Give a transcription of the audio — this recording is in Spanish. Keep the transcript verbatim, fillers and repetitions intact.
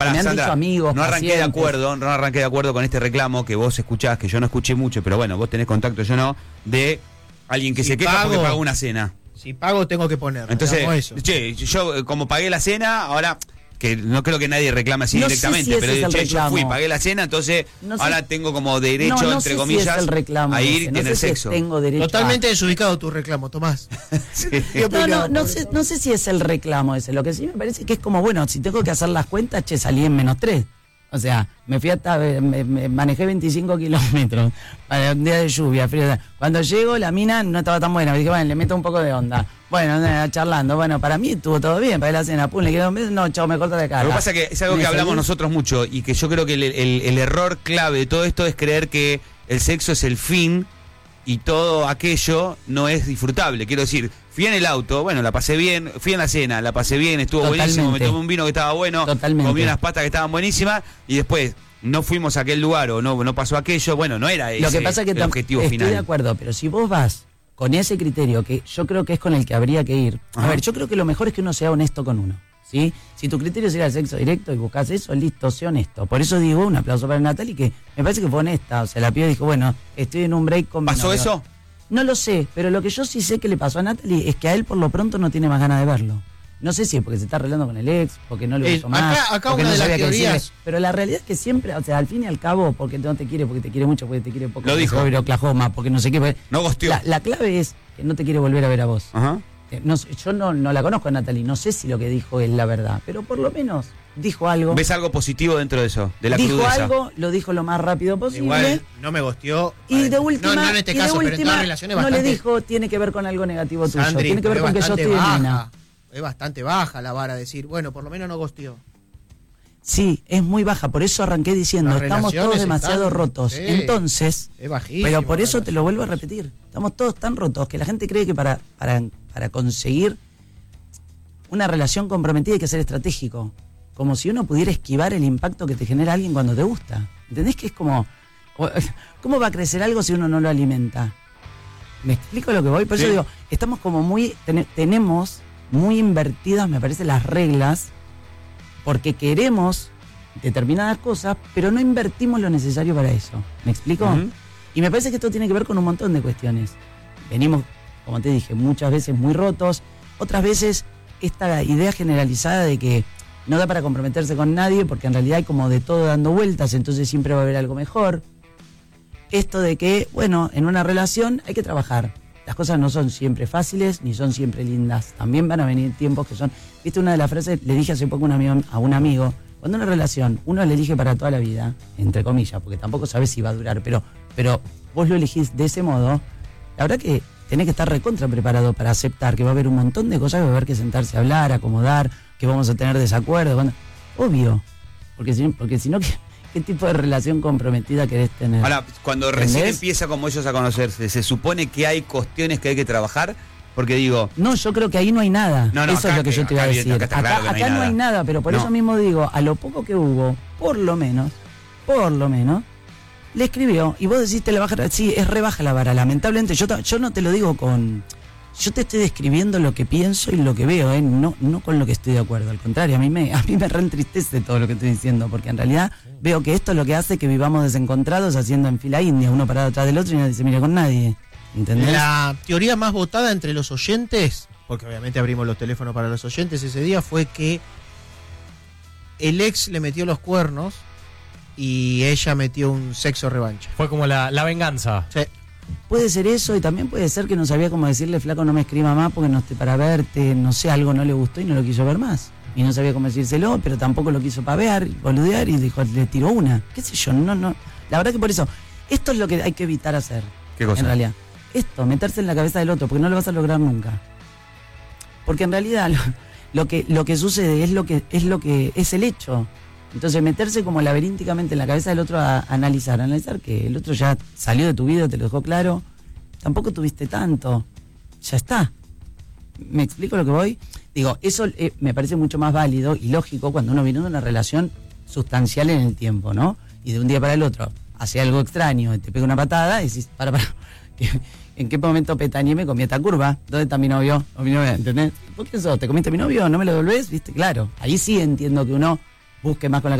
Pará, me han Sandra, dicho amigos, no arranqué de pacientes. acuerdo, no arranqué de acuerdo con este reclamo que vos escuchás, que yo no escuché mucho, pero bueno, vos tenés contacto, yo no, de alguien que Si se queja pago, porque pagó una cena. Si pago, tengo que ponerlo. Entonces, digamos eso. che, yo eh, como pagué la cena, ahora que no creo que nadie reclame así No sé directamente, si ese pero es el che, yo reclamo. fui, pagué la cena, entonces No sé- ahora tengo como derecho, no, no entre sé comillas, si es el reclamo a ir ese, y no tener sé si sexo. tengo derecho Totalmente a... desubicado tu reclamo, Tomás. Sí. ¿Qué No, opinás, no, no Pablo? sé, no sé si es el reclamo ese. Lo que sí me parece que es como, bueno, si tengo que hacer las cuentas, che, salí en menos tres. O sea, me fui hasta, me, me manejé veinticinco kilómetros para un día de lluvia, frío. Cuando llego, la mina no estaba tan buena. Dije, bueno, le meto un poco de onda. Bueno, nada, charlando. Bueno, para mí estuvo todo bien, para la cena. Pum, le quedó un beso. No, chao, me corta de acá. Lo que pasa es que es algo ¿Me que hablamos seguís? nosotros mucho y que yo creo que el, el- el error clave de todo esto es creer que el sexo es el fin y todo aquello no es disfrutable. Quiero decir, fui en el auto, bueno, la pasé bien, fui en la cena, la pasé bien, estuvo Totalmente. buenísimo, me tomé un vino que estaba bueno, Totalmente. comí unas patas que estaban buenísimas y después no fuimos a aquel lugar o no, no pasó aquello, bueno, no era ese Lo que pasa es que el tam- objetivo estoy final. de acuerdo, pero si vos vas con ese criterio, que yo creo que es con el que habría que ir. A Ajá. ver, yo creo que lo mejor es que uno sea honesto con uno, ¿sí? Si tu criterio es ir al sexo directo y buscas eso, listo, sé honesto. Por eso digo, un aplauso para Natalie, que me parece que fue honesta. O sea, la piba dijo, bueno, estoy en un break con mi ¿Pasó novio. eso? No lo sé, pero lo que yo sí sé que le pasó a Natalie es que a él por lo pronto no tiene más ganas de verlo. No sé si es porque se está arreglando con el ex, porque no le Eh, gustó más, acá- acá porque una no de las sabía qué decirle. teorías- Pero la realidad es que siempre, o sea, al fin y al cabo, porque no te quiere, porque te quiere mucho, porque te quiere poco. Lo porque dijo. se va a ir a Oklahoma, porque no sé qué. porque- No gosteó. La, la clave es que no te quiere volver a ver a vos. Ajá. Eh, no sé, yo no, no la conozco a Natalie, no sé si lo que dijo es la verdad, pero por lo menos dijo algo. ¿Ves algo positivo dentro de eso? De la dijo crudeza. algo, lo dijo lo más rápido posible. Igual no me gosteó. Y de última, no, no en este y de caso, pero en última, todas relaciones no bastante. le dijo tiene que ver con algo negativo tuyo, Sandri, tiene que ver es con que yo bastante estoy baja. divina. Es bastante baja la vara, decir, bueno, por lo menos no gosteó. Sí, es muy baja, por eso arranqué diciendo, Las estamos todos relaciones demasiado están- rotos. sí. Entonces, Es bajísimo. pero por eso la te lo vuelvo a repetir, estamos todos tan rotos que la gente cree que para, para, para conseguir una relación comprometida hay que ser estratégico. Como si uno pudiera esquivar el impacto que te genera alguien cuando te gusta. ¿Entendés que es como... ¿Cómo va a crecer algo si uno no lo alimenta? ¿Me explico lo que voy? Por Sí. eso digo, estamos como muy... ten- tenemos muy invertidas, me parece, las reglas porque queremos determinadas cosas, pero no invertimos lo necesario para eso. ¿Me explico? Ujú. Y me parece que esto tiene que ver con un montón de cuestiones. Venimos, como te dije, muchas veces muy rotos, otras veces esta idea generalizada de que no da para comprometerse con nadie porque en realidad hay como de todo dando vueltas, entonces siempre va a haber algo mejor. Esto de que, bueno, en una relación hay que trabajar. Las cosas no son siempre fáciles ni son siempre lindas. También van a venir tiempos que son... Viste, una de las frases, le dije hace poco a un amigo, a un amigo, cuando una relación uno la elige para toda la vida, entre comillas, porque tampoco sabes si va a durar, pero, pero vos lo elegís de ese modo, la verdad que tenés que estar recontra preparado para aceptar que va a haber un montón de cosas que va a haber que sentarse a hablar, acomodar, que vamos a tener desacuerdos. Bueno, obvio, porque si, porque si no, ¿qué, ¿qué tipo de relación comprometida querés tener? Ahora, cuando recién ¿Entendés? empieza como ellos a conocerse, ¿se supone que hay cuestiones que hay que trabajar? Porque digo, No, yo creo que ahí no hay nada. No, no, eso acá- es lo que yo te iba a acá- decir. acá está claro que no hay acá no nada. hay nada, pero por No. eso mismo digo, a lo poco que hubo, por lo menos, por lo menos, le escribió y vos decís, te la baja, sí, es rebaja la vara, lamentablemente. Yo, ta- yo no te lo digo con... Yo te estoy describiendo lo que pienso y lo que veo, ¿eh? no, no con lo que estoy de acuerdo. Al contrario, a mí me, a mí me reentristece todo lo que estoy diciendo, porque en realidad veo que esto es lo que hace que vivamos desencontrados haciendo en fila india, uno parado atrás del otro y nadie se mira con nadie. ¿Entendés? La teoría más votada entre los oyentes, porque obviamente abrimos los teléfonos para los oyentes ese día, fue que el ex le metió los cuernos y ella metió un sexo revancha. Fue como la, la venganza. Sí. Puede ser eso y también puede ser que no sabía cómo decirle, flaco, no me escriba más porque no estoy para verte, no sé, algo no le gustó y no lo quiso ver más. Y no sabía cómo decírselo, pero tampoco lo quiso pavear, boludear y dijo, le tiró una. ¿Qué sé yo? No, no. La verdad que por eso, esto es lo que hay que evitar hacer. ¿qué cosa? En realidad. Esto, meterse en la cabeza del otro, porque no lo vas a lograr nunca. Porque en realidad lo, lo que, lo que sucede es lo que, es lo que es el hecho. Entonces meterse como laberínticamente en la cabeza del otro a, a analizar, a analizar que el otro ya salió de tu vida, te lo dejó claro, tampoco tuviste tanto, ya está. ¿Me explico lo que voy? Digo, eso eh, me parece mucho más válido y lógico cuando uno viene de una relación sustancial en el tiempo, ¿no? Y de un día para el otro hace algo extraño, te pega una patada y decís, para, para, ¿en qué momento petañé me comí esta curva? ¿Dónde está mi novio? ¿O mi novia? ¿Entendés? ¿Por qué eso? ¿Te comiste a mi novio? ¿No me lo devolvés? ¿Viste? Claro, ahí sí entiendo que uno busque más con la